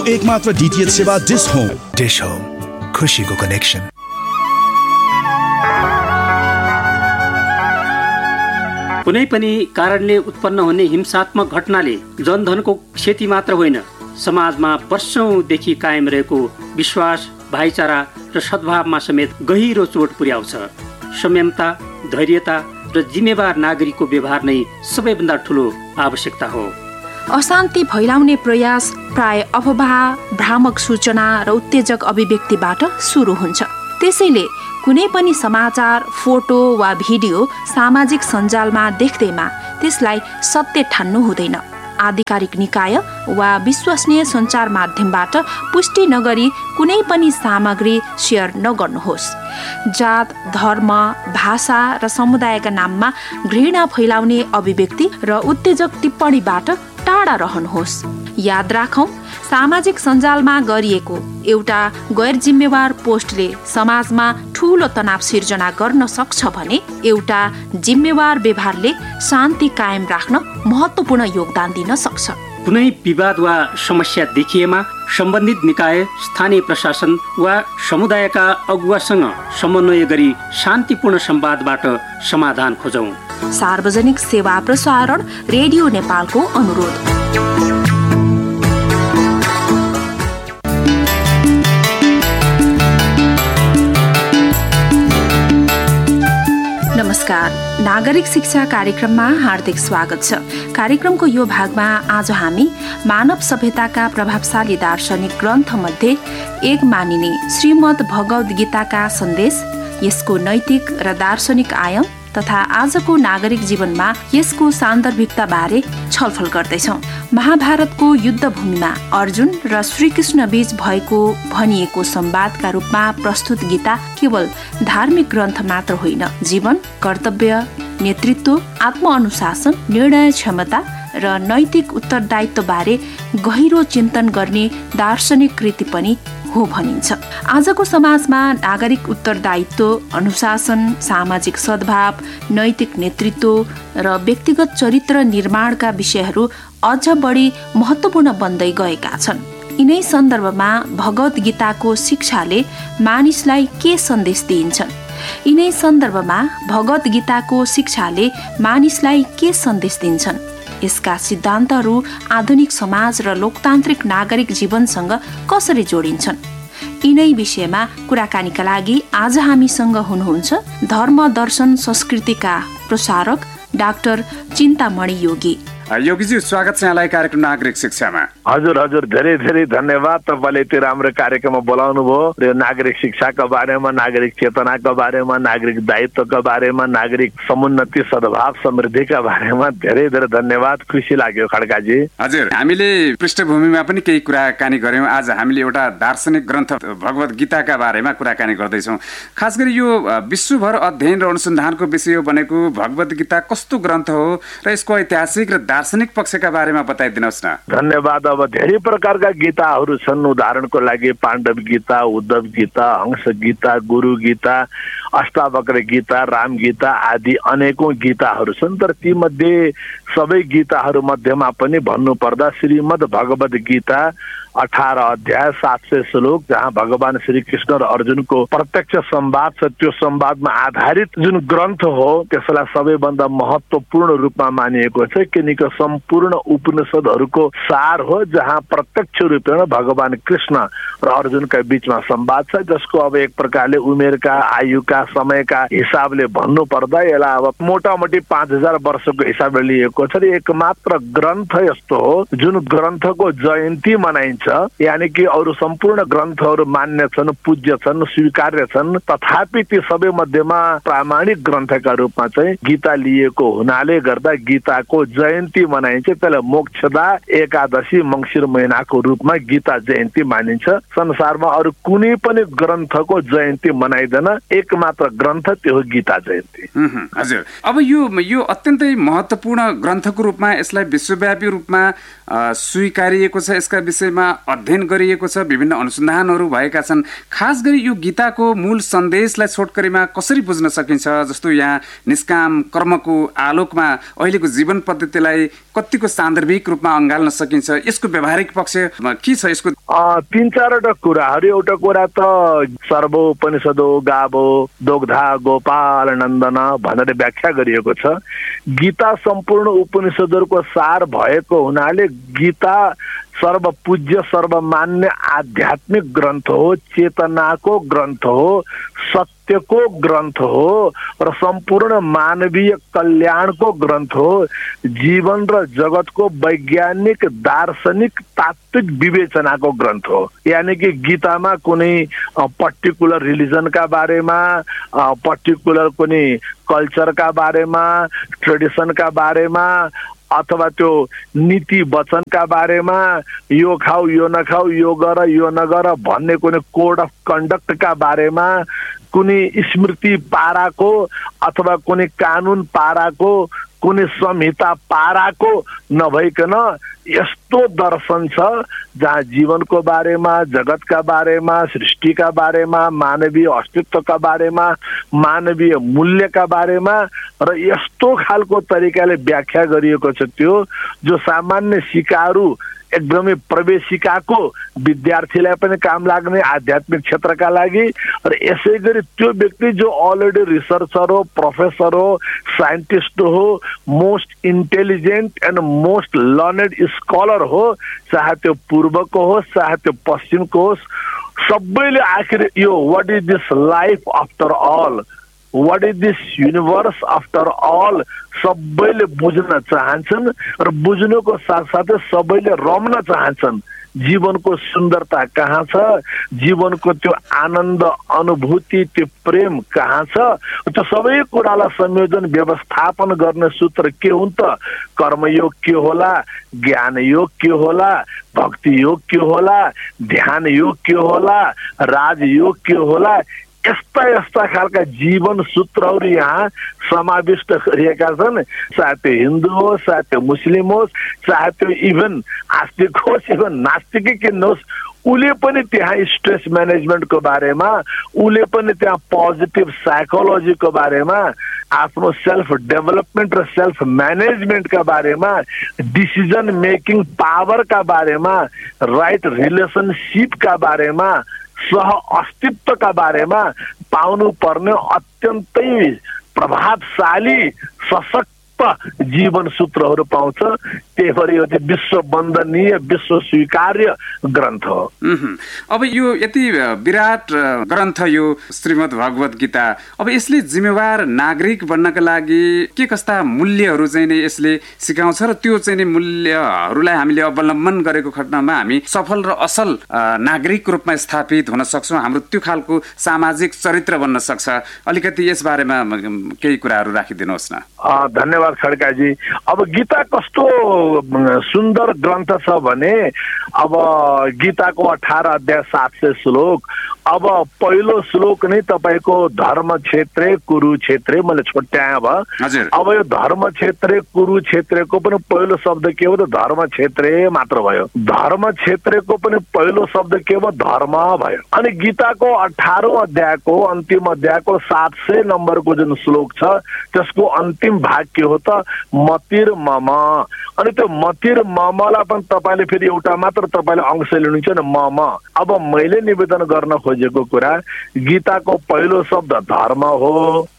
एकमात्र डीटीएच सेवा dish home. Dish home, खुशीको कनेक्सन। कुनै पनि कारणले उत्पन्न हुने हिंसात्मक घटनाले जनधनको क्षति मात्र होइन, समाजमा वर्षौंदेखि कायम रहेको विश्वास, भाइचारा र सद्भावमा समेत गहिरो चोट पुर्याउँछ। संयमता, धैर्यता र जिम्मेवार नागरिकको व्यवहार नै सबैभन्दा ठूलो आवश्यकता हो। अशान्ति फैलाउने प्रयास प्राय अफवाह, भ्रामक सूचना र उत्तेजक अभिव्यक्तिबाट सुरु हुन्छ। त्यसैले कुनै पनि समाचार, फोटो वा भिडियो सामाजिक सञ्जालमा देख्दैमा त्यसलाई सत्य ठान्नु हुँदैन। आधिकारिक निकाय वा विश्वसनीय सञ्चार माध्यमबाट पुष्टि नगरी कुनै पनि सामग्री सेयर नगर्नुहोस्। जात, धर्म, भाषा र समुदायका नाममा घृणा फैलाउने अभिव्यक्ति र उत्तेजक टिप्पणीबाट टाढा रहनुहोस्। याद राखौं, सामाजिक सञ्जालमा गरिएको एउटा गैर जिम्मेवार पोस्टले समाजमा ठूलो तनाव सिर्जना गर्न सक्छ भने एउटा जिम्मेवार व्यवहारले शान्ति कायम राख्न महत्त्वपूर्ण योगदान दिन सक्छ। कुनै विवाद वा समस्या देखिएमा सम्बन्धित निकाय, स्थानीय प्रशासन वा समुदायका अगुवासँग समन्वय गरी शान्तिपूर्ण संवादबाट समाधान खोजौं। सार्वजनिक सेवा प्रसारण रेडियो नेपालको अनुरोध। नमस्कार, नागरिक शिक्षा कार्यक्रममा हार्दिक स्वागत छ। कार्यक्रमको यो भागमा आज हामी मानव सभ्यताका प्रभावशाली दार्शनिक ग्रन्थ मध्ये एक मानिने श्रीमद् भगवद गीताका सन्देश, यसको नैतिक र दार्शनिक आयाम तथा आजको नागरिक जीवनमा यसको सान्दर्भिकता बारे छलफल गर्दैछौँ। महाभारतको युद्ध भूमिमा अर्जुन र श्रीकृष्ण बीच भएको भनिएको संवादका रूपमा प्रस्तुत गीता केवल धार्मिक ग्रन्थ मात्र होइन, जीवन, कर्तव्य, नेतृत्व, आत्मअनुशासन, निर्णय क्षमता र नैतिक उत्तरदायित्व बारे गहिरो चिन्तन गर्ने दार्शनिक कृति पनि हो भनिन्छ। आजको समाजमा नागरिक उत्तरदायित्व, अनुशासन, सामाजिक सद्भाव, नैतिक नेतृत्व र व्यक्तिगत चरित्र निर्माणका विषयहरू अझ बढी महत्त्वपूर्ण बन्दै गएका छन्। यिनै सन्दर्भमा भगवद गीताको शिक्षाले मानिसलाई के सन्देश दिइन्छन्? यिनै सन्दर्भमा भगवद गीताको शिक्षाले मानिसलाई के सन्देश दिन्छन्? यसका सिद्धान्तहरू आधुनिक समाज र लोकतान्त्रिक नागरिक जीवनसँग कसरी जोडिन्छन्? यिनै विषयमा कुराकानीका लागि आज हामीसँग हुनुहुन्छ धर्म दर्शन संस्कृतिका प्रसारक डाक्टर चिन्तामणि योगी। योगीजी, स्वागत छ यहाँलाई कार्यक्रम नागरिक शिक्षामा। हजुर, धेरै धेरै धन्यवाद। तपाईँले यति राम्रो कार्यक्रममा बोलाउनु भयो र नागरिक शिक्षाका बारेमा, नागरिक चेतनाका बारेमा, नागरिक दायित्वका बारेमा, नागरिक समुन्नति, सद्भाव, समृद्धिका बारेमा धेरै धेरै धन्यवाद। खुसी लाग्यो खड्काजी। हजुर, हामीले पृष्ठभूमिमा पनि केही कुराकानी गर्यौं। आज हामीले एउटा दार्शनिक ग्रन्थ भगवद गीताका बारेमा कुराकानी गर्दैछौँ। खास गरी यो विश्वभर अध्ययन र अनुसन्धानको विषय बनेको भगवद गीता कस्तो ग्रन्थ हो र यसको ऐतिहासिक र दार्शनिक पक्षका बारेमा बताइदिनुहोस् न। धन्यवाद। अब धेरै प्रकारका गीताहरू छन्। उदाहरणको लागि पाण्डव गीता, उद्धव गीता, हंस गीता, गुरु गीता, अष्टावक्र गीता, राम गीता आदि अनेकौं गीताहरू छन्। तर ती मध्ये सबै गीताहरू मध्येमा पनि भन्नुपर्दा श्रीमद् भगवद गीता 18 अध्याय 700 श्लोक, जहाँ भगवान श्री कृष्ण र अर्जुनको प्रत्यक्ष संवाद छ, त्यो संवादमा आधारित जुन ग्रन्थ हो त्यसलाई सबैभन्दा महत्त्वपूर्ण रूपमा मानिएको छ। किनकि सम्पूर्ण उपनिषदहरूको सार हो, जहाँ प्रत्यक्ष रूपमा भगवान कृष्ण र अर्जुनका बीचमा संवाद छ, जसको अब एक प्रकारले उमेरका, आयुका, समयका हिसाबले भन्नु पर्दा यसलाई अब मोटामोटी 5000 वर्षको हिसाबले लिएको छ। एकमात्र ग्रन्थ यस्तो हो जुन ग्रन्थको जयन्ती मनाइन्छ, यानि कि अरू सम्पूर्ण ग्रन्थहरू मान्य छन्, पूज्य छन्, स्वीकार्य छन्, तथापि ती सबै मध्येमा प्रामाणिक ग्रन्थका रूपमा चाहिँ गीता लिएको हुनाले गर्दा गीताको जयन्ती मनाइन्छ। त्यसलाई मोक्षदा एकादशी मङ्सिर महिनाको रूपमा गीता जयन्ती मानिन्छ। संसारमा अरू कुनै पनि ग्रन्थको जयन्ती मनाइदैन, एक मात्र ग्रन्थ, त्यो हो गीता जयन्ती। हजुर, अब यो अत्यन्तै महत्त्वपूर्ण ग्रन्थको रूपमा यसलाई विश्वव्यापी रूपमा स्वीकारिएको छ, यसका विषयमा अध्ययन गरिएको छ, विभिन्न अनुसन्धानहरू भएका छन्। खास गरी यो गीताको मूल सन्देशलाई छोटकरीमा कसरी बुझ्न सकिन्छ? जस्तो यहाँ निष्काम कर्मको आलोकमा अहिलेको जीवन पद्धतिलाई कतिको सान्दर्भिक रूपमा अँगाल्न सकिन्छ? यसको व्यावहारिक पक्ष के छ? यसको 3-4वटा कुराहरू। एउटा कुरा त सर्वोपनिषदो गावो दोग्धा गोपाल नन्दन भनेर व्याख्या गरिएको छ। गीता सम्पूर्ण उपनिषदहरूको सार भएको हुनाले गीता सर्वपूज्य सर्वमान्य आध्यात्मिक ग्रन्थ हो, चेतनाको ग्रन्थ हो, सत्यको ग्रन्थ हो र सम्पूर्ण मानवीय कल्याणको ग्रन्थ हो। जीवन र जगतको वैज्ञानिक दार्शनिक तात्विक विवेचनाको ग्रन्थ हो। यानी कि गीतामा कुनै पर्टिकुलर रिलिजनका बारेमा, पर्टिकुलर कुनै कल्चरका बारेमा, ट्रेडिसनका बारेमा अथवा त्यो नीति वचनका बारेमा, यो खाऊ यो नखाऊ, यो गर यो नगर भन्ने कुनै कोड अफ कन्डक्टका बारेमा, कुनै स्मृति पाराको अथवा कुनै कानुन पाराको, कुनै संहिता पाराको नभइकन यस्तो दर्शन छ जहाँ जीवनको बारेमा, जगतका बारेमा, सृष्टिका बारेमा, मानवीय अस्तित्वका बारेमा, मानवीय मूल्यका बारेमा र यस्तो खालको तरिकाले व्याख्या गरिएको छ त्यो जो सामान्य सिकारु एकदमै प्रवेशिकाको विद्यार्थीलाई पनि काम लाग्ने आध्यात्मिक क्षेत्रका लागि र यसै गरी त्यो व्यक्ति जो अलरेडी रिसर्चर हो, प्रोफेसर हो, साइन्टिस्ट हो, most intelligent and most learned scholar हो, चाहे त्यो पूर्वको होस् चाहे त्यो पश्चिमको होस्, सबैले आखिर yo what is this life after all, what is this universe after all सबैले बुझ्न चाहन्छन् र बुझ्नुको साथसाथै सबैले रम्न चाहन्छन्। जीवनको सुन्दरता कहाँ छ, जीवनको त्यो आनन्द अनुभूति त्यो प्रेम कहाँ छ, त्यो सबै कुरालाई संयोजन व्यवस्थापन गर्ने सूत्र के हुन् त? कर्मयोग के होला, ज्ञान योग के होला, भक्ति योग के होला, ध्यान योग के होला, राजयोग के होला, यस्ता यस्ता खालका जीवन सूत्रहरू यहाँ समाविष्ट गरिएका छन्। चाहे त्यो हिन्दू होस्, चाहे त्यो मुस्लिम होस्, चाहे त्यो इभन आस्तिक होस्, इभन नास्तिकै किन होस्, उसले पनि त्यहाँ स्ट्रेस म्यानेजमेन्टको बारेमा, उसले पनि त्यहाँ पोजिटिभ साइकोलोजीको बारेमा, आफ्नो सेल्फ डेभलपमेन्ट र सेल्फ म्यानेजमेन्टका बारेमा, डिसिजन मेकिङ पावरका बारेमा, राइट रिलेसनसिपका बारेमा, सह अस्तित्वका बारेमा पाउनु पर्ने अत्यन्तै प्रभावशाली सशक्त जीवन सूत्रहरू पाउँछ। त्यही भएर यो चाहिँ विश्व वन्दनीय, विश्व स्वीकार्य ग्रन्थ हो। अब यो यति विराट ग्रन्थ यो श्रीमद् भगवत गीता, अब यसले जिम्मेवार नागरिक बन्नका लागि के कस्ता मूल्यहरू चाहिँ नि यसले सिकाउँछ र त्यो चाहिँ नि मूल्यहरूलाई हामीले अवलम्बन गरेको खण्डमा हामी सफल र असल नागरिकको रूपमा स्थापित हुन सक्छौँ, हाम्रो त्यो खालको सामाजिक चरित्र बन्न सक्छ। अलिकति यस बारेमा केही कुराहरू राखिदिनुहोस् न। धन्यवाद खड्काजी। अब गीता कस्तो सुन्दर ग्रन्थ छ भने, अब गीताको 18 अध्याय 700 श्लोक। अब पहिलो श्लोक नै तपाईको धर्म क्षेत्रे कुरुक्षेत्रे मैले छुट्याएँ भयो। अब यो धर्म क्षेत्रे कुरुक्षेत्रको पनि पहिलो शब्द के हो त? धर्म क्षेत्रे मात्र भयो। धर्म क्षेत्रको पनि पहिलो शब्द के हो? धर्म भयो। अनि गीताको 18औं अध्यायको अन्तिम अध्यायको 700 नम्बरको जुन श्लोक छ त्यसको अन्तिम भाग के हो त? मतिर मम। अनि त्यो मतिर ममलाई पनि तपाईले फेरि एउटा मात्र तपाईले अंश लिनुहुन्छ नि, मम। अब मैले निवेदन गर्न खोजेको कुरा, गीताको पहिलो शब्द धर्म हो,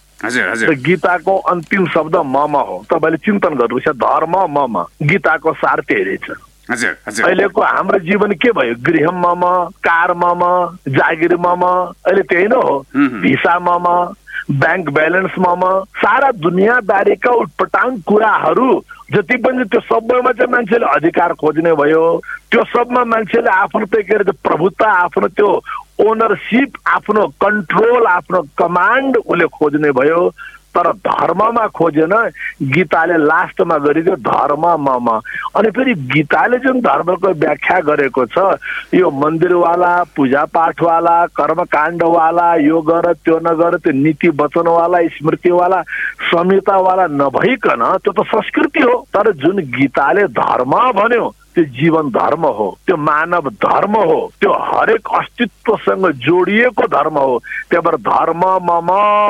गीताको अन्तिम शब्द मम हो। तपाईले चिन्तन गर्नुहोस्, धर्म मम, गीताको सार त्यही रहेछ। अहिलेको हाम्रो जीवन के भयो? गृह मम, कार मम, जागिर मम, अहिले त्यही नै हो। भिसा मम, बैंक ब्यालेन्स मम, सारा दुनियाँदारीका उटपटाङ कुराहरू जति पनि त्यो सबैमा चाहिँ मान्छेले अधिकार खोज्ने भयो। त्यो सबमा मान्छेले आफ्नो के अरे प्रभुत्व, आफ्नो त्यो ओनरसिप, आफ्नो कन्ट्रोल, आफ्नो कमान्ड उसले खोज्ने भयो। तर धर्ममा खोजेन। गीताले लास्टमा गरिदियो धर्म मम। अनि फेरि गीताले जुन धर्मको व्याख्या गरेको छ, यो मन्दिरवाला, पूजापाठवाला, कर्मकाण्डवाला, यो गर त्यो नगर, त्यो नीति वचनवाला, स्मृतिवाला, संहितावाला नभइकन त्यो त संस्कृति हो। तर जुन गीताले धर्म भन्यो त्यो जीवन धर्म हो, त्यो मानव धर्म हो, त्यो हरेक अस्तित्वसँग जोडिएको धर्म हो। त्यही भएर धर्म मम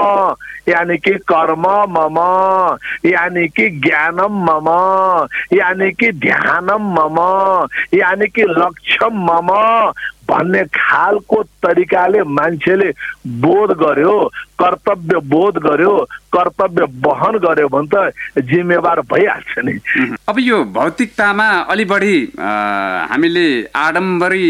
यानि कि कर्म मम, यानि कि ज्ञानम मम, यानि कि ध्यानम मम, यानि कि लक्ष्यम मम भन्ने खालको तरिकाले मान्छेले बोध गर्यो, कर्तव्य बोध गर्यो, कर्तव्य वहन गर्यो भने त जिम्मेवार भइहाल्छ नि। अब यो भौतिकतामा अलि बढी हामीले आडम्बरी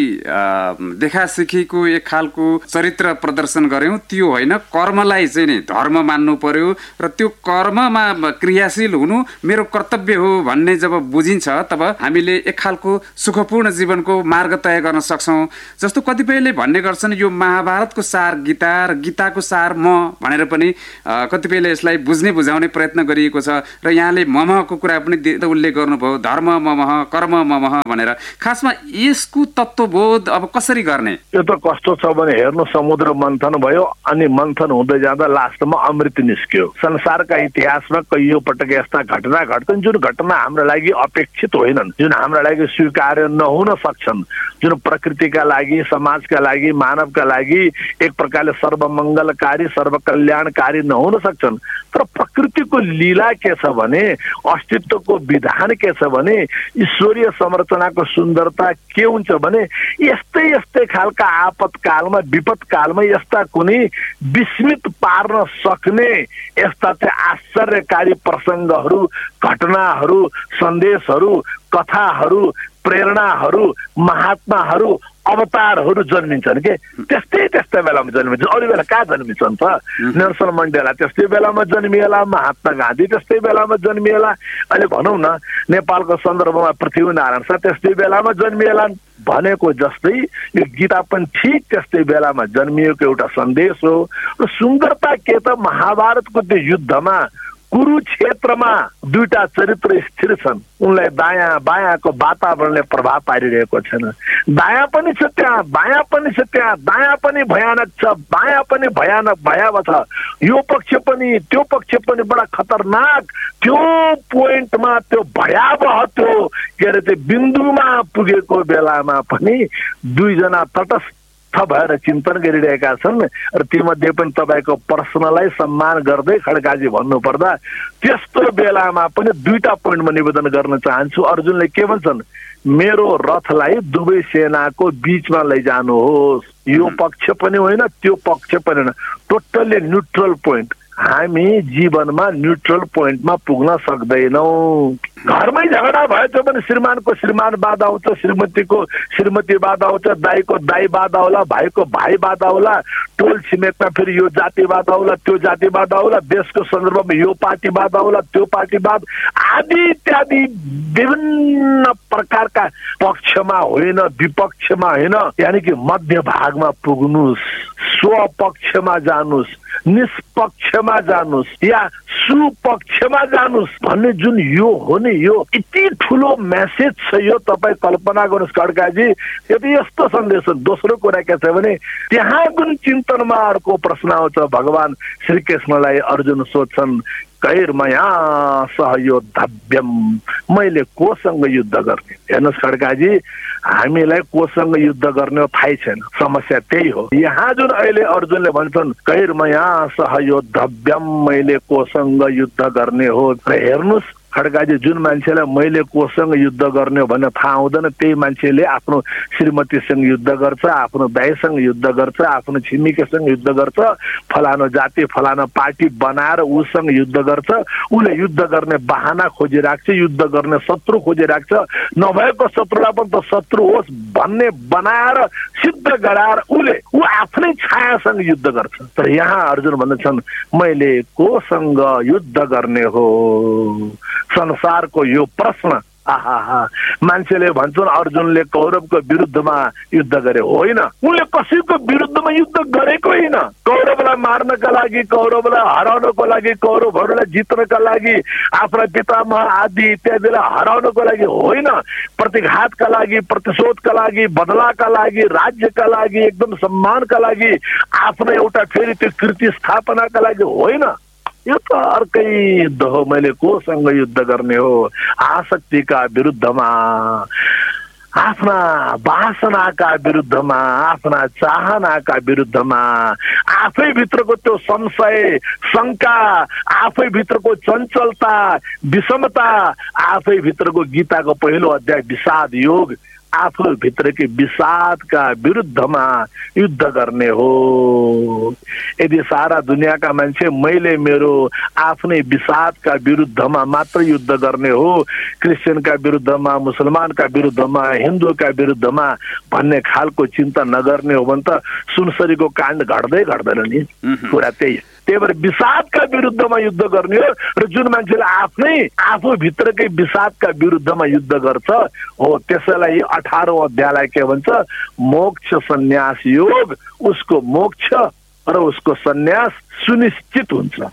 देखासिखीको एक खालको चरित्र प्रदर्शन गर्यौं, त्यो होइन, कर्मलाई चाहिँ नि धर्म मान्नु पर्यो र त्यो कर्ममा क्रियाशील हुनु मेरो कर्तव्य हो भन्ने जब बुझिन्छ तब हामीले एक खालको सुखपूर्ण जीवनको मार्ग तय गर्न सक्छौं। जस्तो कतिपयले भन्ने गर्छन् यो महाभारतको सार गीता र गीताको सार म भनेर पनि कतिपयले यसलाई बुझ्ने बुझाउने प्रयत्न गरिएको छ। र यहाँले ममको कुरा पनि उल्लेख गर्नुभयो, धर्म ममः कर्म ममः भनेर। खासमा यसको तत्त्वबोध अब कसरी गर्ने? यो त कस्तो छ भने हेर्नु, समुद्र मन्थन भयो अनि मन्थन हुँदै जाँदा लास्टमा अमृत निस्क्यो। संसारका इतिहासमा कैयौं पटक यस्ता घटना घट्छन् जुन घटना हाम्रो लागि अपेक्षित होइनन्, जुन हाम्रो लागि स्वीकार्य नहुन सक्छन्, जुन प्रकृतिका लागि, समाजका लागि, मानवका लागि एक प्रकारले सर्वमङ्गलकारी सर्वकल्याणकारी नहुन सक्छन्। तर प्रकृतिको लीला के छ भने, अस्तित्वको विधान के छ भने, ईश्वरीय संरचनाको सुन्दरता के हुन्छ भने यस्तै यस्तै खालका आपतकालमा, विपतकालमा यस्ता कुनै विस्मित पार्न सक्ने यस्ता चाहिँ आश्चर्यकारी प्रसङ्गहरू, घटनाहरू, सन्देशहरू, कथाहरू, प्रेरणाहरू, महात्माहरू, अवतारहरू जन्मिन्छन् के। त्यस्तै त्यस्तै बेलामा जन्मिन्छ। अरू बेला कहाँ जन्मिन्छन् त? नेल्सन मण्डेला त्यस्तै बेलामा जन्मिएला, महात्मा गान्धी त्यस्तै बेलामा जन्मिएला, अहिले भनौँ न नेपालको सन्दर्भमा पृथ्वीनारायण शाह त्यस्तै बेलामा जन्मिएला भनेको जस्तै यो गीता पनि ठिक त्यस्तै बेलामा जन्मिएको एउटा सन्देश हो। र सुन्दरता के त, महाभारतको त्यो युद्धमा कुरुक्षेत्रमा दुईटा चरित्र स्थिर छन्, उनलाई दायाँ बायाँको वातावरणले प्रभाव पारिरहेको छैन। दायाँ पनि छ त्यहाँ, बायाँ पनि छ त्यहाँ, दायाँ पनि भयानक छ, बायाँ पनि भयानक भयावह छ, यो पक्ष पनि त्यो पक्ष पनि बडा खतरनाक। त्यो पोइन्टमा त्यो भयावह त्यो के अरे त्यो बिन्दुमा पुगेको बेलामा पनि दुईजना तटस्थ भएर चिन्तन गरिरहेका छन्। र तीमध्ये पनि तपाईँको पर्सनलाई सम्मान गर्दै खड्काजी भन्नुपर्दा त्यस्तो बेलामा पनि दुईटा पोइन्टमा निवेदन गर्न चाहन्छु। अर्जुनले के भन्छन्, मेरो रथलाई दुवै सेनाको बीचमा लैजानुहोस्, यो पक्ष पनि होइन त्यो पक्ष पनि होइन, टोटल्ली न्युट्रल पोइन्ट। हामी जीवनमा न्युट्रल पोइन्टमा पुग्न सक्दैनौँ। घरमै झगडा भएछ भने श्रीमानको श्रीमान बाधा आउँछ, श्रीमतीको श्रीमती बाधा आउँछ, दाईको दाई बाधा होला, भाइको भाइ बाधा होला, टोल छिमेकमा फेरि यो जाति बाधा होला, त्यो जाति बाधा होला, देशको सन्दर्भमा यो पार्टी बाधा होला, त्यो पार्टी बाधा आदि इत्यादि विभिन्न प्रकारका पक्षमा होइन, विपक्षमा होइन, यानि कि मध्य भागमा पुग्नुहोस्, स्वपक्षमा जानुहोस्, निष्पक्षमा जानुहोस् या सुपक्षमा जानुहोस् भन्ने जुन यो हो नि, यो यति ठुलो मेसेज छ। यो तपाईँ कल्पना गर्नुहोस् खड्काजी, यो त यस्तो सन्देश हो। दोस्रो कुरा के छ भने त्यहाँ जुन चिन्तनमा अर्को प्रश्न आउँछ, भगवान श्रीकृष्णलाई अर्जुन सोध्छन्, कैर्मया सहयोद्धव्यम, मैले कोसँग युद्ध गर्ने? हेर्नुहोस् खड्काजी, हामीलाई कोसँग युद्ध गर्ने थाहै छैन, समस्या त्यही हो। यहाँ जुन अहिले अर्जुनले भन्छन् कैर्मया सहयोद्धव्यम, मैले कोसँग युद्ध गर्ने हो, र हेर्नुहोस् खड्काजी, जुन मान्छेलाई मैले कोसँग युद्ध गर्ने भन्ने थाहा हुँदैन त्यही मान्छेले आफ्नो श्रीमतीसँग युद्ध गर्छ, आफ्नो दाइसँग युद्ध गर्छ, आफ्नो छिमेकीसँग युद्ध गर्छ, फलानो जाति फलानो पार्टी बनाएर उसँग युद्ध गर्छ, उसले युद्ध गर्ने बहाना खोजिराख्छ, युद्ध गर्ने शत्रु खोजिराख्छ, नभएको शत्रुलाई पनि त शत्रु होस् भन्ने बनाएर सिद्ध गराएर ऊ आफ्नै छायासँग युद्ध गर्छ। तर यहाँ अर्जुन भन्दछन् मैले कोसँग युद्ध गर्ने हो? संसारको यो प्रश्न आहा मान्छेले भन्छन् अर्जुनले कौरवको विरुद्धमा युद्ध गरे, होइन, उनले कसैको विरुद्धमा युद्ध गरेको होइन। कौरवलाई मार्नका लागि, कौरवलाई हराउनको लागि, कौरवहरूलाई जित्नका लागि, आफ्ना पितामह आदि इत्यादिलाई हराउनको लागि होइन, प्रतिघातका लागि, प्रतिशोधका लागि, बदलाका लागि, राज्यका लागि, एकदम सम्मानका लागि, आफ्नो एउटा फेरि त्यो कृति स्थापनाका लागि होइन। यो त अर्कै युद्ध हो। मैले कोसँग युद्ध गर्ने हो? आसक्तिका विरुद्धमा, आफ्ना वासनाका विरुद्धमा, आफ्ना चाहनाका विरुद्धमा, आफै भित्रको त्यो संशय, शङ्का, आफै भित्रको चञ्चलता, विषमता, आफै भित्रको गीताको पहिलो अध्याय विषाद योग, आफू भित्रकै विषादका विरुद्धमा युद्ध गर्ने हो। यदि सारा दुनियाँका मान्छे मैले मेरो आफ्नै विषादका विरुद्धमा मात्र युद्ध गर्ने हो, क्रिस्चियनका विरुद्धमा, मुसलमानका विरुद्धमा, हिन्दूका विरुद्धमा भन्ने खालको चिन्ता नगर्ने हो भने त सुनसरीको काण्ड घट्दै घट्दैन नि। कुरा त्यही भएर विषादका विरुद्धमा युद्ध गर्ने हो। र जुन मान्छेले आफ्नै आफू भित्रकै विषादका विरुद्धमा युद्ध गर्छ हो, त्यसैलाई 18औं अध्यायलाई के भन्छ? मोक्ष सन्यास योग। उसको मोक्ष र उसको सन्यास सुनिश्चित हुन्छ।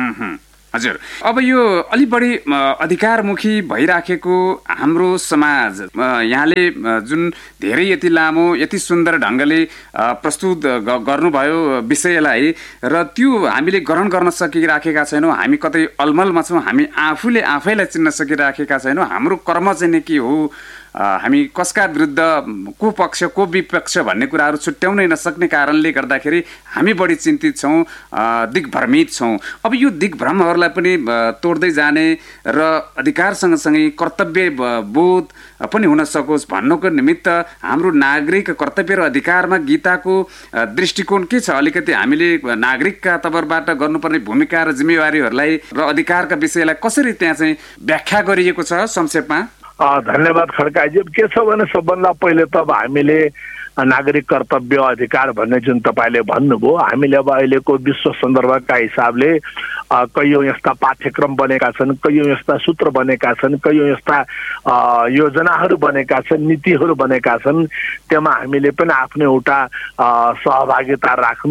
हजुर, अब यो अलि बढी अधिकारमुखी भइराखेको हाम्रो समाज, यहाँले जुन धेरै यति लामो यति सुन्दर ढङ्गले प्रस्तुत गर्नुभयो विषयलाई, र त्यो हामीले ग्रहण गर्न सकिराखेका छैनौँ। हामी कतै अलमलमा छौँ, हामी आफूले आफैलाई चिन्न सकिराखेका छैनौँ। हाम्रो कर्म चाहिँ के हो, हामी कसका विरुद्ध, को पक्ष को विपक्ष भन्ने कुराहरू छुट्याउनै नसक्ने कारणले गर्दाखेरि हामी बढी चिन्तित छौँ, दिग्भ्रमित छौँ। अब यो दिग्भ्रमहरूलाई पनि तोड्दै जाने र अधिकार सँगसँगै कर्तव्य बोध पनि हुन सकोस् भन्नको निमित्त हाम्रो नागरिक कर्तव्य र अधिकारमा गीताको दृष्टिकोण के छ? अलिकति हामीले नागरिकका तवरबाट गर्नुपर्ने भूमिका र जिम्मेवारीहरूलाई र अधिकारका विषयलाई कसरी त्यहाँ चाहिँ व्याख्या गरिएको छ संक्षेपमा? धन्यवाद खड्काजी। के छ भने सबभन्दा पहिले त अब हामीले नागरिक कर्तव्य अधिकार भन्ने जुन तपाईँले भन्नुभयो, हामीले अब अहिलेको विश्व सन्दर्भका हिसाबले कैयौँ यस्ता पाठ्यक्रम बनेका छन्, कैयौँ यस्ता सूत्र बनेका छन्, कैयौँ यस्ता योजनाहरू बनेका छन्, नीतिहरू बनेका छन्। त्यसमा हामीले पनि आफ्नो एउटा सहभागिता राख्नु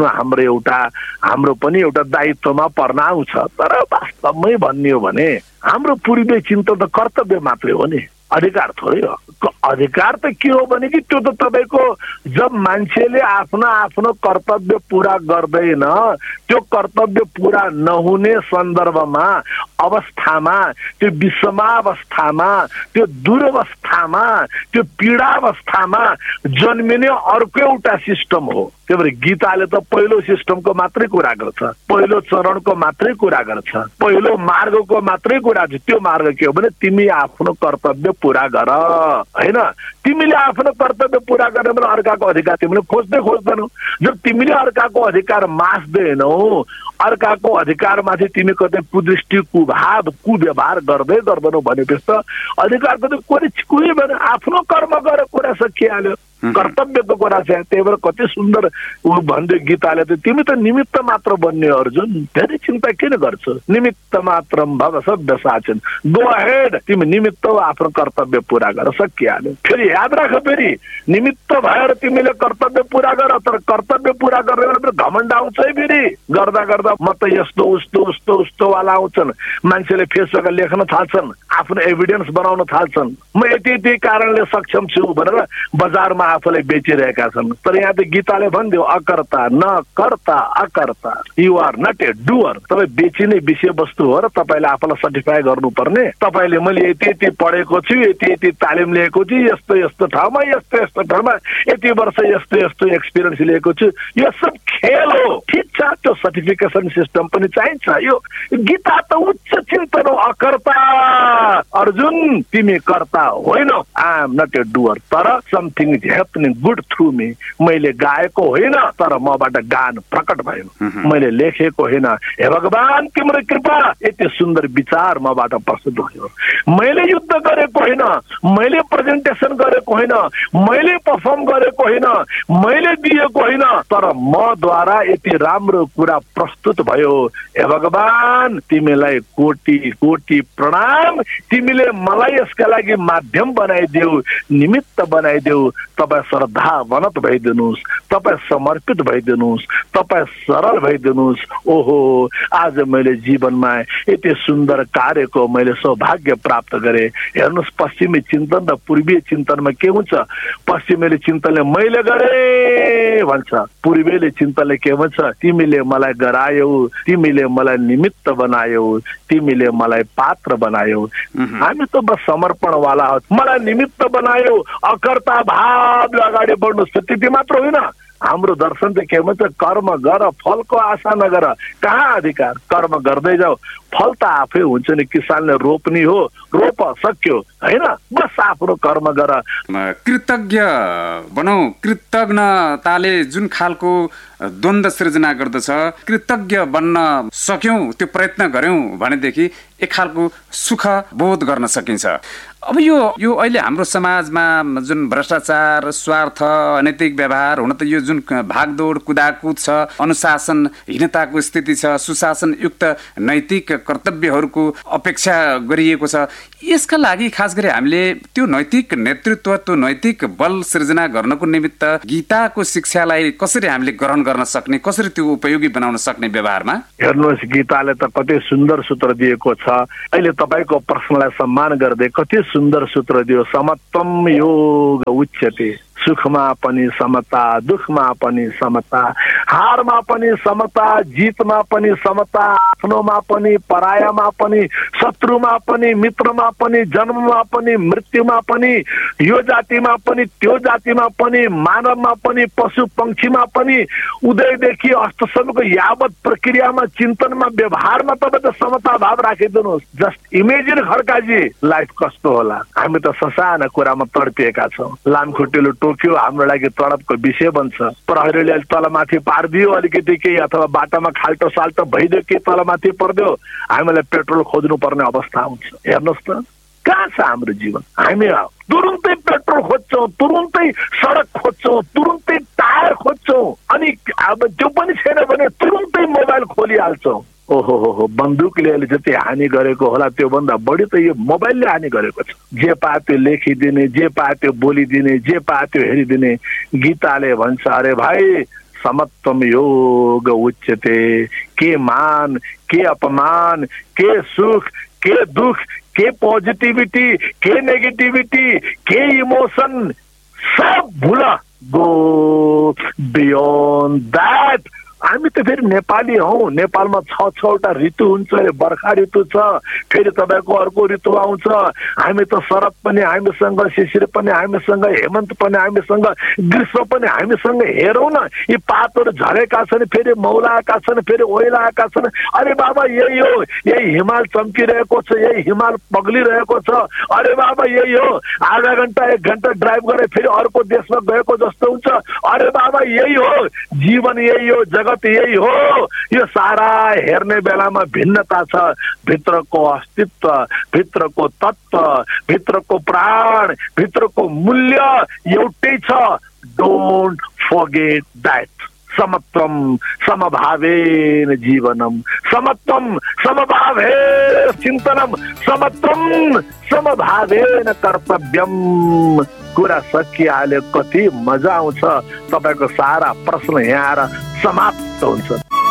हाम्रो पनि एउटा दायित्वमा पर्न आउँछ। तर वास्तवमै भन्ने हो भने हाम्रो पूर्वीय चिन्तन त कर्तव्य मात्रै हो नि, अधिकार थोरै हो। अधिकार त के हो भने कि त्यो त तपाईँको जब मान्छेले आफ्नो कर्तव्य पूरा गर्दैन, त्यो कर्तव्य पूरा नहुने सन्दर्भमा, अवस्थामा, त्यो विषमावस्थामा, त्यो दुरवस्थामा, त्यो पीडावस्थामा जन्मिने अर्को एउटा सिस्टम हो। त्यही भएर गीताले त पहिलो सिस्टमको मात्रै कुरा गर्छ, पहिलो चरणको मात्रै कुरा गर्छ, पहिलो मार्गको मात्रै कुरा छ। त्यो मार्ग के हो भने तिमी आफ्नो कर्तव्य पूरा गर, होइन? तिमीले आफ्नो कर्तव्य पूरा गर्ने भने अर्काको अधिकार तिमीले खोज्दैनौ। जब तिमीले अर्काको अधिकार मास्दैनौ, अर्काको अधिकारमाथि तिमी कतै कुदृष्टि, कुभाव, कुव्यवहार गर्दैनौ भनेपछि त अधिकारको त कुनै भने आफ्नो कर्म गरेर कुरा सकिहाल्यो, कर्तव्यको कुरा छ। त्यही भएर कति सुन्दर भन्दै गीताले त तिमी त निमित्त मात्र बन्ने अर्जुन, धेरै चिन्ता किन गर्छौ? निमित्त मात्रम भव सभ्य साचन। गो अहेड, तिमी निमित्त आफ्नो कर्तव्य पूरा गर, सकिहाल्यो। फेरि याद राख, फेरि निमित्त भएर तिमीले कर्तव्य पूरा गर, तर कर्तव्य पूरा गर्ने घमण्ड आउँछ है। फेरि गर्दा गर्दा म त यस्तो उस्तो वाला आउँछन्। मान्छेले फेसबुकमा लेख्न थाल्छन्, आफ्नो एभिडेन्स बनाउन थाल्छन्, म यति कारणले सक्षम छु भनेर बजारमा आफूलाई बेचिरहेका छन्। तर यहाँ त गीताले भनिदियो अकर्ता न कर्ता अकर्ता, you are not A doer. तपाईँ बेचिने विषयवस्तु हो र तपाईँले आफूलाई सर्टिफाई गर्नुपर्ने। तपाईँले मैले यति पढेको छु, यति तालिम लिएको छु, यस्तो ठाउँमा, यस्तो ठाउँमा यति वर्ष यस्तो एक्सपिरियन्स लिएको छु, यो सब खेल हो। ठिक छ, त्यो सर्टिफिकेसन सिस्टम पनि चाहिन्छ। यो गीता त उच्च चिन्तन हो। अकर्ता अर्जुन, तिमी कर्ता होइनौ, I am not A doer, तर something happening good through me. मैले गाएको होइन तर मबाट गान प्रकट भयो। मैले लेखेको होइन, हे भगवान तिम्रो कृपा यति सुन्दर विचार मबाट प्रस्तुत भयो। मैले युद्ध गरेको होइन, मैले प्रेजेन्टेसन गरेको होइन, मैले पर्फर्म गरेको होइन, मैले दिएको होइन, तर मद्वारा यति राम्रो कुरा प्रस्तुत भयो। हे भगवान तिमीलाई कोटि कोटि प्रणाम। तिमीले मलाई यसका लागि माध्यम बनाइदेऊ, निमित्त बनाइदेऊ। तपाईँ श्रद्धावनत भइदिनुहोस्, तपाईँ समर्पित भइदिनुहोस्, तपाईँ सरल भइदिनुहोस्। ओहो, आज मैले जीवनमा यति सुन्दर कार्यको मैले सौभाग्य प्राप्त गरेँ। हेर्नुहोस्, पश्चिमी चिन्तन र पूर्वीय चिन्तनमा के हुन्छ? पश्चिमेली चिन्तनले मैले गरेँ भन्छ, पूर्वीयले चिन्तनले के भन्छ? तिमीले मलाई गरायौ, तिमीले मलाई निमित्त बनायौ, तिमीले मलाई पात्र बनायौ। हामी त बस समर्पणवाला हो। मलाई निमित्त बनायौ, अकर्ता भावले अगाडि बढ्नुहोस्, त्यति मात्र होइन। हाम्रो दर्शन चाहिँ के भन्छ? कर्म गर, फलको आशा नगर। कहाँ अधिकार? कर्म गर्दै जाऊ, फल त आफै हुन्छ नि। किसानले रोप्ने हो, रोप, सक्यो होइन। बस आफ्नो कर्म गर। कृतज्ञ बनाऊ। कृतज्ञताले जुन खालको द्वन्द्व सृजना गर्दछ, कृतज्ञ बन्न सक्यौं, त्यो प्रयत्न गर्यौं भनेदेखि एक खालको सुख बोध गर्न सकिन्छ। अब यो अहिले हाम्रो समाजमा जुन भ्रष्टाचार, स्वार्थ, अनैतिक व्यवहार, हुन त यो जुन भागदौड कुदाकुद छ, अनुशासनहीनताको स्थिति छ, सुशासनयुक्त नैतिक कर्तव्यहरूको अपेक्षा गरिएको छ, यसका लागि खास गरी हामीले त्यो नैतिक नेतृत्व, त्यो नैतिक बल सृजना गर्नको निमित्त गीताको शिक्षालाई कसरी हामीले ग्रहण गर्न सक्ने, कसरी त्यो उपयोगी बनाउन सक्ने व्यवहारमा? हेर्नुहोस्, गीताले त कति सुन्दर सूत्र दिएको छ। अहिले तपाईँको प्रश्नलाई सम्मान गर्दै कति सुन्दर सूत्र दियो। समत्वम योग उच्यते। सुखमा पनि समता, दुखमा पनि समता, हारमा पनि समता, जितमा पनि समता, आफ्नोमा पनि, परायामा पनि, शत्रुमा पनि, मित्रमा पनि, जन्ममा पनि, मृत्युमा पनि, यो जातिमा पनि, त्यो जातिमा पनि, मानवमा पनि, पशु पंक्षीमा पनि, उदयदेखि अस्तसम्मको यावत प्रक्रियामा, चिन्तनमा, व्यवहारमा तपाईँ त समता भाव राखिदिनुहोस्। जस्ट इमेजिन खड्काजी, लाइफ कस्तो होला। हामी त ससाना कुरामा तडपिएका छौँ। लामखुट्टेले टोक्यो, हाम्रो लागि तडपको विषय बन्छ। प्रहरीले तलमाथि पारिदियो अलिकति केही, अथवा बाटामा खाल्टो साल्टो भइदियो केही, तलमाथि परिदियो, हामीलाई पेट्रोल खोज्नु पर्ने अवस्था हुन्छ। हेर्नुहोस् त कहाँ छ हाम्रो जीवन? हामी तुरुन्तै पेट्रोल खोज्छौँ, तुरुन्तै सडक खोज्छौँ, तुरुन्तै टायर खोज्छौँ, अनि अब त्यो पनि छैन भने तुरुन्तै मोबाइल खोलिहाल्छौँ। ओहो हो, बन्दुकले अहिले जति हानि गरेको होला त्योभन्दा बढी त यो मोबाइलले हानि गरेको छ। जे पाए त्यो लेखिदिने, जे पाए त्यो बोलिदिने, जे पाए त्यो हेरिदिने। गीताले भन्छ, अरे भाइ समत्वम योग उच्यते। के मान, के अपमान, के सुख, के दुख, के पोजिटिभिटी, के नेगेटिभिटी, के इमोसन, सब भुला। Go beyond that. हामी त फेरि नेपाली हौ। नेपालमा 6 ऋतु हुन्छ। बर्खा ऋतु छ, फेरि तपाईँको अर्को ऋतु आउँछ। हामी त शरद पनि हामीसँग, शिशिर पनि हामीसँग, हेमन्त पनि हामीसँग, ग्रीष्म पनि हामीसँग। हेरौँ न, यी पातहरू झरेका छन्, फेरि मौलाएका छन्, फेरि ओइलाएका छन्। अरे बाबा यही हो, यही हिमाल चम्किरहेको छ, यही हिमाल पग्लिरहेको छ। अरे बाबा यही हो, आधा घन्टा 1 घन्टा ड्राइभ गरे फेरि अर्को देशमा गएको जस्तो हुन्छ। अरे बाबा यही हो, जीवन यही हो, जगत यही हो। यो सारा हेर्ने बेलामा भिन्नता छ। भित्रको अस्तित्व, भित्रको तत्व, भित्रको प्राण, भित्रको मूल्य एउटै छ। Don't forget that. समत्वम समभावेन जीवनम, समत्वम समभावेन चिन्तनम, समत्वम समभावेन कर्तव्यम। कुरा सकिहाल्यो, कति मजा आउँछ। तपाईँको सारा प्रश्न यहाँ आएर समाप्त हुन्छ।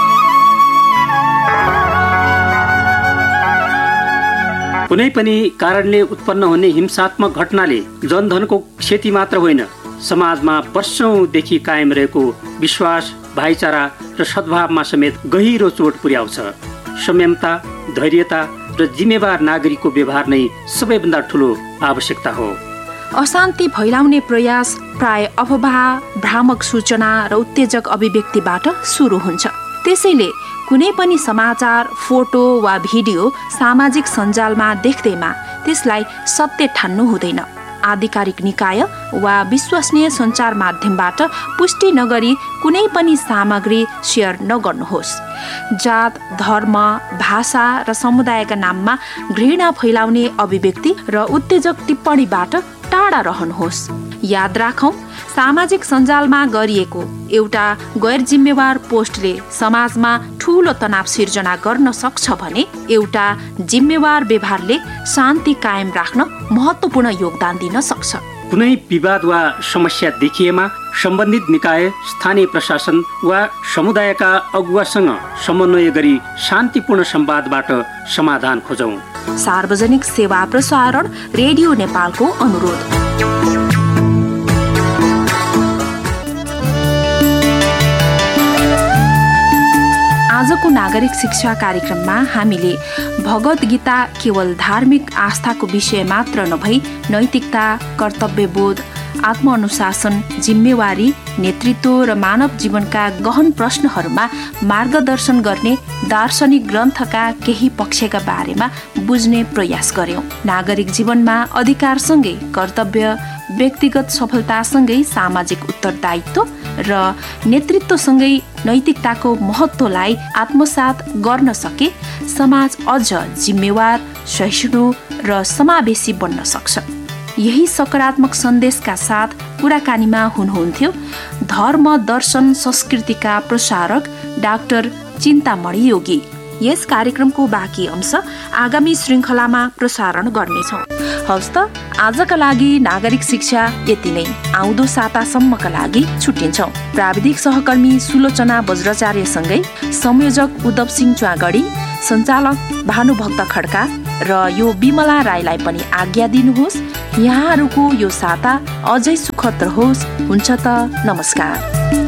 कुनै पनि कारणले उत्पन्न हुने हिंसात्मक घटनाले जनधनको क्षति मात्र होइन, समाजमा वर्षौंदेखि कायम रहेको विश्वास, भाइचारा र सद्भावमा समेत गहिरो चोट पुर्याउँछ। संयमता, धैर्यता र जिम्मेवार नागरिकको व्यवहार नै सबैभन्दा ठूलो आवश्यकता हो। अशान्ति फैलाउने प्रयास प्राय अफवाह, भ्रामक सूचना र उत्तेजक अभिव्यक्तिबाट सुरु हुन्छ। त्यसैले कुनै पनि समाचार, फोटो वा भिडियो सामाजिक सञ्जालमा देख्दैमा त्यसलाई सत्य ठान्नु हुँदैन। आधिकारिक निकाय वा विश्वसनीय सञ्चार माध्यमबाट पुष्टि नगरी कुनै पनि सामग्री सेयर नगर्नुहोस्। जात, धर्म, भाषा र समुदायका नाममा घृणा फैलाउने अभिव्यक्ति र उत्तेजक टिप्पणीबाट टाढा रहनुहोस्। याद राखौं, सामाजिक सञ्जालमा गरिएको एउटा गैर जिम्मेवार पोस्टले समाजमा ठूलो तनाव सिर्जना गर्न सक्छ भने एउटा जिम्मेवार व्यवहारले शान्ति कायम राख्न महत्त्वपूर्ण योगदान दिन सक्छ। कुनै विवाद वा समस्या देखिएमा सम्बन्धित निकाय, स्थानीय प्रशासन वा समुदायका अगुवासँग समन्वय गरी शान्तिपूर्ण संवादबाट समाधान खोजौं। सार्वजनिक सेवा प्रसारण रेडियो नेपालको अनुरोध। आजको नागरिक शिक्षा कार्यक्रममा हामीले भगवत गीता केवल धार्मिक आस्थाको विषय मात्र नभई नैतिकता, कर्तव्यबोध, आत्मअनुशासन, जिम्मेवारी, नेतृत्व र मानव जीवनका गहन प्रश्नहरूमा मार्गदर्शन गर्ने दार्शनिक ग्रन्थका केही पक्षका बारेमा बुझ्ने प्रयास गर्यौं। नागरिक जीवनमा अधिकारसँगै कर्तव्य, व्यक्तिगत सफलतासँगै सामाजिक उत्तरदायित्व र नेतृत्वसँगै नैतिकताको महत्त्वलाई आत्मसात गर्न सके समाज अझ जिम्मेवार, सहिष्णु र समावेशी बन्न सक्छ। यही सकारात्मक सन्देशका साथ कुराकानीमा हुनुहुन्थ्यो धर्म, दर्शन, संस्कृतिका प्रसारक डाक्टर चिन्तामणि योगी। यस कार्यक्रमको बाँकी अंश आगामी श्रृङ्खलामा प्रसारण गर्नेछौँ। हवस् त, आजका लागि नागरिक शिक्षा यति नै। आउँदो सातासम्मका लागि छुट्टिन्छौँ। प्राविधिक सहकर्मी सुलोचना वज्राचार्यसँगै संयोजक उद्धव सिंह च्वागडी, सञ्चालक भानुभक्त खड्का र यो बिमला राईलाई पनि आज्ञा दिनुहोस्। यहाँहरूको यो साता अझै सुखद रहोस्। हुन्छ त, नमस्कार।